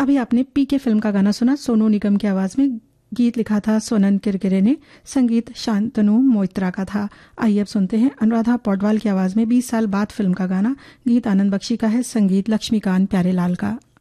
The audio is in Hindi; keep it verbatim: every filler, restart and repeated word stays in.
अभी आपने पीके फिल्म का गाना सुना, सोनू निगम की आवाज में। गीत लिखा था सोनन किरकिरे ने, संगीत शांतनु मोइत्रा का था। आइए अब सुनते हैं अनुराधा पौडवाल की आवाज में बीस साल बाद फिल्म का गाना। गीत आनंद बख्शी का है, संगीत लक्ष्मीकांत प्यारेलाल का।